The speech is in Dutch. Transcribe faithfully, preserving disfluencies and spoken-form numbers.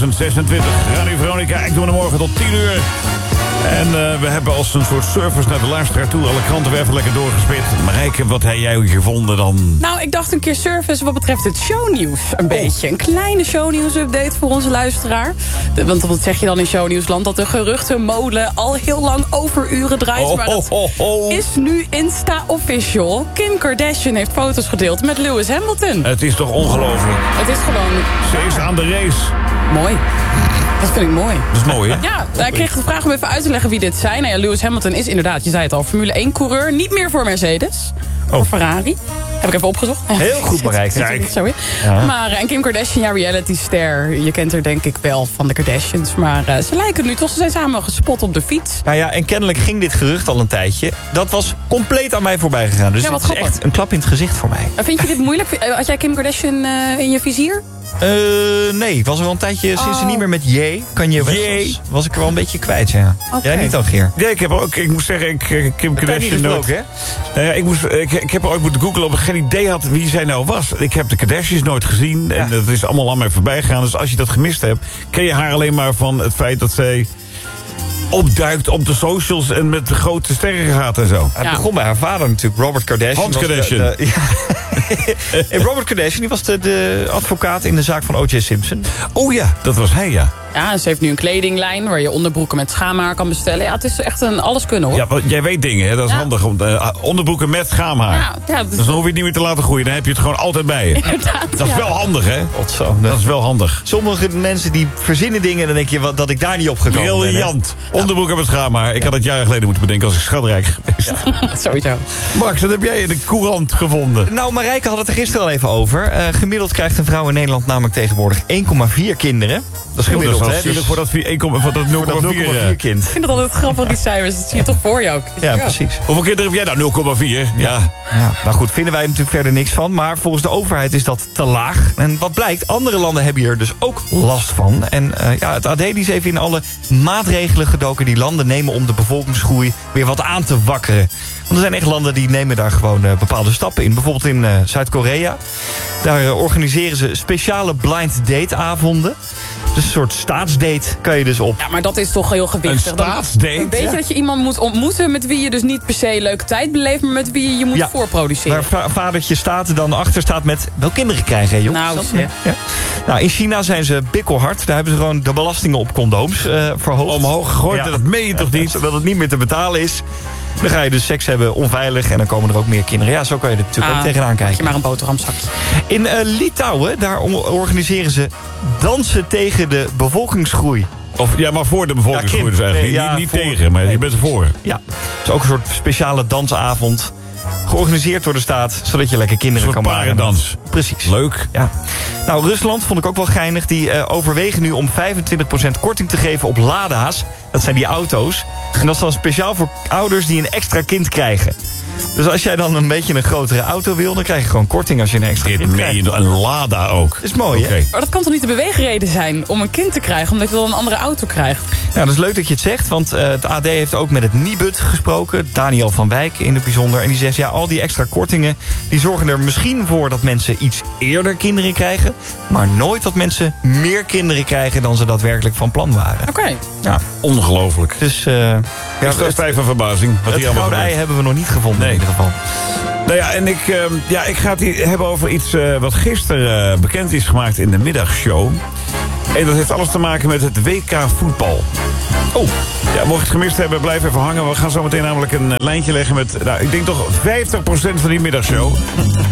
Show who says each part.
Speaker 1: tweeduizend zesentwintig. Radio Veronica, ik doe hem morgen tot tien uur. En uh, we hebben als een soort service naar de luisteraar toe alle kranten weer even lekker doorgespit. Marijke, wat heb jij gevonden dan?
Speaker 2: Nou, ik dacht een keer service wat betreft het shownieuws een oh. beetje. Een kleine shownieuws-update voor onze luisteraar. De, want wat zeg je dan in shownieuwsland? Dat de geruchtenmolen al heel lang overuren draait.
Speaker 1: Oh,
Speaker 2: maar dat
Speaker 1: oh, oh, oh.
Speaker 2: is nu Insta-official. Kim Kardashian heeft foto's gedeeld met Lewis Hamilton.
Speaker 1: Het is toch ongelooflijk?
Speaker 2: Het is gewoon...
Speaker 1: Ze is aan de race.
Speaker 2: Mooi. Dat vind ik mooi.
Speaker 1: Dat is mooi, hè?
Speaker 2: Ja, ik kreeg de vraag om even uit te leggen wie dit zijn. Nou ja, Lewis Hamilton is inderdaad, je zei het al, Formule één-coureur. Niet meer voor Mercedes, oh. voor Ferrari. Heb ik even opgezocht.
Speaker 3: Heel goed bereikt.
Speaker 2: Ja. Maar en Kim Kardashian, ja, realityster. Je kent haar denk ik wel van de Kardashians. Maar uh, ze lijken nu toch, ze zijn samen gespot op de fiets.
Speaker 3: Nou ja, en kennelijk ging dit gerucht al een tijdje. Dat was compleet aan mij voorbij gegaan. Dus
Speaker 2: ja,
Speaker 3: het is echt een klap in het gezicht voor mij.
Speaker 2: Vind je dit moeilijk? Had jij Kim Kardashian uh, in je vizier?
Speaker 3: Uh, nee, ik was er wel een tijdje sinds
Speaker 2: oh.
Speaker 3: ze niet meer met J. Kan je was, was ik er wel een beetje kwijt, ja. Okay. Jij niet al, Geer?
Speaker 1: Ja, ik heb ook, ik moet zeggen, ik, Kim
Speaker 3: dat
Speaker 1: Kardashian nooit.
Speaker 3: Hè?
Speaker 1: Uh, ik, moest, ik, ik heb er ooit moeten googlen omdat ik geen idee had wie zij nou was. Ik heb de Kardashians nooit gezien en ja. dat is allemaal aan mij voorbij gegaan. Dus als je dat gemist hebt, ken je haar alleen maar van het feit dat zij opduikt op de socials en met de grote sterren gaat en zo.
Speaker 3: Het ja. begon bij haar vader natuurlijk, Robert Kardashian.
Speaker 1: Hans Kardashian.
Speaker 3: De, de, ja. en Robert Kardashian die was de, de advocaat in de zaak van O J Simpson.
Speaker 1: Oh ja, dat was hij, ja.
Speaker 2: Ja, ze heeft nu een kledinglijn waar je onderbroeken met schaamhaar kan bestellen. Ja, het is echt een alles kunnen, hoor.
Speaker 1: Ja, jij weet dingen, hè? Dat is ja. handig. Om, uh, onderbroeken met schaamhaar. Ja, ja, dus, dus dan hoef je het niet meer te laten groeien. Dan heb je het gewoon altijd bij je.
Speaker 2: Inderdaad,
Speaker 1: dat is
Speaker 2: ja.
Speaker 1: wel handig, hè?
Speaker 3: Otzo,
Speaker 1: dat is wel handig.
Speaker 3: Sommige mensen die verzinnen dingen en dan denk je wat, dat ik daar niet op gekomen ben.
Speaker 1: Briljant. Onderbroeken met schaamhaar. Ik ja. had het jaren geleden moeten bedenken als ik schatrijk geweest.
Speaker 2: Ja, sowieso.
Speaker 1: Max, wat heb jij in de courant gevonden?
Speaker 3: Nou, Marijke had het er gisteren al even over. Uh, gemiddeld krijgt een vrouw in Nederland namelijk tegenwoordig één komma vier kinderen. Dat is gemiddeld,
Speaker 1: oh, dat
Speaker 3: hè?
Speaker 1: Dus voor dat, voor dat nul komma vier
Speaker 3: kind.
Speaker 2: Ik vind het altijd grappig, die cijfers. Dat zie je toch voor je ook.
Speaker 3: Ja, ja, precies.
Speaker 1: Hoeveel kinderen heb jij nou? nul komma vier? Ja.
Speaker 3: ja. Ja. Nou goed, vinden wij natuurlijk verder niks van. Maar volgens de overheid is dat te laag. En wat blijkt, andere landen hebben hier dus ook last van. En uh, ja, het A D die is even in alle maatregelen gedoken die landen nemen om de bevolkingsgroei weer wat aan te wakkeren. Want er zijn echt landen die nemen daar gewoon uh, bepaalde stappen in. Bijvoorbeeld in uh, Zuid-Korea. Daar uh, organiseren ze speciale blind date avonden. Dus een soort staatsdate kan je dus op.
Speaker 2: Ja, maar dat is toch heel gewichtig.
Speaker 1: Een staatsdate?
Speaker 2: Weet je ja. dat je iemand moet ontmoeten met wie je dus niet per se leuke tijd beleeft, maar met wie je je moet ja. voorproduceren.
Speaker 3: Waar va vadertje staat dan achter staat met wel kinderen krijgen, hè, jongens?
Speaker 2: Nou,
Speaker 3: dat, ja. nou, in China zijn ze bikkelhard. Daar hebben ze gewoon de belastingen op condooms uh, verhoogd.
Speaker 1: Omhoog gegooid, ja. dat meen je toch niet?
Speaker 3: Zodat het niet meer te betalen is. Dan ga je dus seks hebben, onveilig, en dan komen er ook meer kinderen. Ja, zo kan je er natuurlijk ah, ook tegenaan kijken.
Speaker 2: Je maar een boterhamzakje.
Speaker 3: In uh, Litouwen, daar organiseren ze dansen tegen de bevolkingsgroei.
Speaker 1: Of, ja, maar voor de bevolkingsgroei
Speaker 3: ja,
Speaker 1: dus eigenlijk. Nee, ja, niet niet voor, tegen, maar nee, je bent ervoor.
Speaker 3: Ja, het is ook een soort speciale dansavond. Georganiseerd door de staat, zodat je lekker kinderen kan maken.
Speaker 1: Een dans.
Speaker 3: Precies.
Speaker 1: Leuk.
Speaker 3: Ja. Nou, Rusland vond ik ook wel geinig. Die uh, overwegen nu om vijfentwintig procent korting te geven op Lada's. Dat zijn die auto's. En dat is dan speciaal voor ouders die een extra kind krijgen. Dus als jij dan een beetje een grotere auto wil, dan krijg je gewoon korting als je een extra kind krijgt.
Speaker 1: Een Lada ook.
Speaker 3: Dat is mooi, okay. hè?
Speaker 2: Maar dat kan toch niet de beweegreden zijn om een kind te krijgen, omdat je dan een andere auto krijgt?
Speaker 3: Ja, dat is leuk dat je het zegt, want uh, het A D heeft ook met het Nibud gesproken. Daniel van Wijk in het bijzonder. En die zegt, ja, al die extra kortingen, die zorgen er misschien voor dat mensen iets eerder kinderen krijgen. Maar nooit dat mensen meer kinderen krijgen dan ze daadwerkelijk van plan waren.
Speaker 2: Oké. Okay.
Speaker 1: Ja, ongelooflijk.
Speaker 3: Dus, uh, ja,
Speaker 1: dat is stijf van verbazing. Wat
Speaker 3: het gouden ei hebben we nog niet gevonden, nee. in ieder geval.
Speaker 1: Nou ja, en ik, uh, ja, ik ga het hier hebben over iets uh, wat gisteren uh, bekend is gemaakt in de middagshow. En dat heeft alles te maken met het W K voetbal. Oh, ja, mocht je het gemist hebben, blijf even hangen. We gaan zo meteen namelijk een lijntje leggen met, nou, ik denk toch vijftig procent van die middagshow.